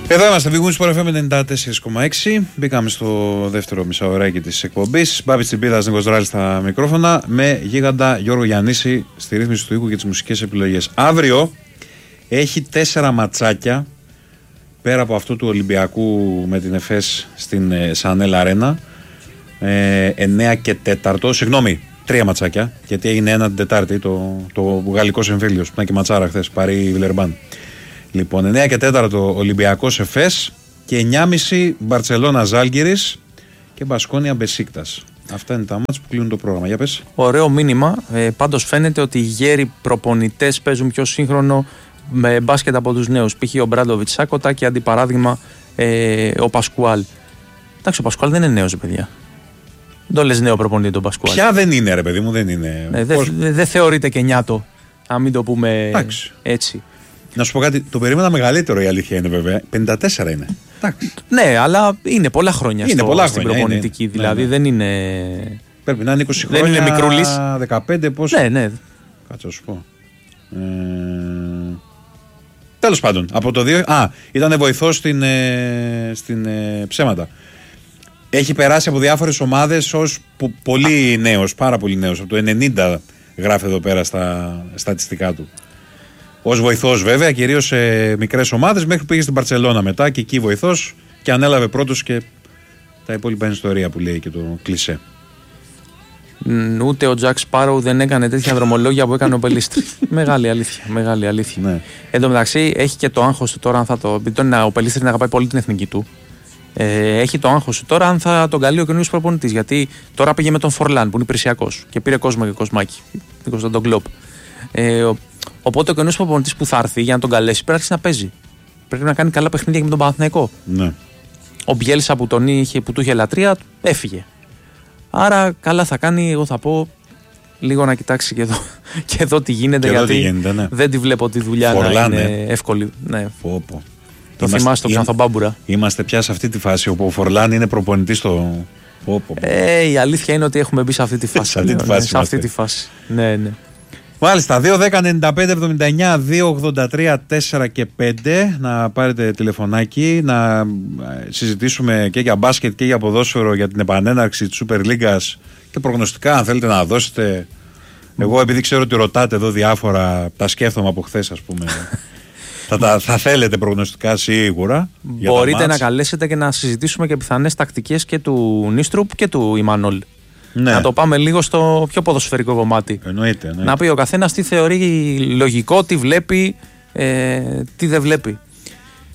Εδώ είμαστε, Big Wings Sport FM 94,6. Μπήκαμε στο δεύτερο μισάωράκι της εκπομπής. Μπάμπης Τσιμπίδας, Νίκος Δράλης στα μικρόφωνα, με γίγαντα Γιώργο Γιαννίση στη ρύθμιση του ήχου και τις μουσικές επιλογές. Αύριο έχει 4 ματσάκια πέρα από αυτού του Ολυμπιακού με την ΕΦΕΣ στην Σανέλ Αρένα. 9 και 4. Συγγνώμη, 3 ματσάκια. Γιατί έγινε ένα την Τετάρτη, το γαλλικό εμφύλιος που ήταν και ματσάρα χθες, Παρί Βιλερμπάν. Λοιπόν, 9 και 4 Ολυμπιακός Εφές και 9.30 Μπαρτσελώνα Ζάλγκιρις και Μπασκόνια Μπεσίκτας. Αυτά είναι τα μάτς που κλείνουν το πρόγραμμα. Για πες. Ωραίο μήνυμα. Πάντως φαίνεται ότι οι γέροι προπονητές παίζουν πιο σύγχρονο με μπάσκετ από τους νέους. Π.χ. ο Μπράντοβιτς Σάκοτα και αντιπαράδειγμα ο Πασκουάλ. Εντάξει, ο Πασκουάλ δεν είναι νέος, παιδιά. Δεν το λες νέο προπονητή τον Πασκουάλ. Ποια δεν είναι, ρε παιδί μου, δεν είναι. Δεν θεωρείται και νιάτο, αν μην το πούμε έτσι. Να σου πω κάτι, το περίμενα μεγαλύτερο, η αλήθεια είναι βέβαια. 54 είναι. Εντάξει. Ναι, αλλά είναι πολλά χρόνια στην προπονητική. Είναι. Δηλαδή ναι. δεν είναι. Πρέπει να είναι 20 χρόνια. Δεν είναι μικρούλης. 15 πόσο. Ναι. Κάτσε να σου πω. Τέλος πάντων, από το 2. Ήταν βοηθός στην ψέματα. Έχει περάσει από διάφορες ομάδες ως πολύ νέος, πάρα πολύ νέος. Από το 90 γράφει εδώ πέρα στα στατιστικά του. Ως βοηθός βέβαια, κυρίως σε μικρές ομάδες, μέχρι που πήγε στην Μπαρτσελώνα μετά και εκεί βοηθός και ανέλαβε πρώτος και τα υπόλοιπα είναι ιστορία που λέει και το κλισέ. Ούτε ο Τζακ Σπάροου δεν έκανε τέτοια δρομολόγια που έκανε ο Πελίστρη. Μεγάλη αλήθεια. Ναι. Εν τω μεταξύ έχει και το άγχος του τώρα, αν θα ο Πελίστρη να αγαπάει πολύ την εθνική του. Έχει το άγχος του τώρα αν θα τον καλεί ο καινούργιος προπονητής. Γιατί τώρα πήγε με τον Φορλάν που είναι υπηρεσιακός και πήρε κόσμο και κοσμάκι. Τον Κλοπ. Οπότε ο καινούργιος προπονητής που θα έρθει για να τον καλέσει πρέπει να παίζει. Πρέπει να κάνει καλά παιχνίδια και με τον Παναθηναϊκό. Ναι. Ο Μπιέλσα που του είχε λατρεία έφυγε. Άρα καλά θα κάνει, εγώ θα πω, λίγο να κοιτάξει και εδώ τι γίνεται. Γιατί ναι. δεν τη βλέπω τη δουλειά Φορλάν, να είναι εύκολη. Ναι. Πω. Το θυμάσαι το Ξανθομπάμπουρα. Είμαστε πια σε αυτή τη φάση όπου ο Φορλάν είναι προπονητής στο. Η αλήθεια είναι ότι έχουμε μπει σε αυτή τη φάση. σε αυτή τη φάση. Ναι. Μάλιστα, 2-10-95-79, 2-83, 4 και 5. Να πάρετε τηλεφωνάκι, να συζητήσουμε και για μπάσκετ και για ποδόσφαιρο, για την επανέναρξη της Super League και προγνωστικά, αν θέλετε να δώσετε. Εγώ, επειδή ξέρω ότι ρωτάτε εδώ διάφορα, τα σκέφτομαι από χθες, ας πούμε. θα θέλετε προγνωστικά σίγουρα. Μπορείτε να καλέσετε και να συζητήσουμε και πιθανές τακτικές και του Νίστρουπ και του Ιμανόλ. Ναι. Να το πάμε λίγο στο πιο ποδοσφαιρικό κομμάτι. Εννοείται. Να πει ο καθένας τι θεωρεί λογικό, τι βλέπει, τι δεν βλέπει.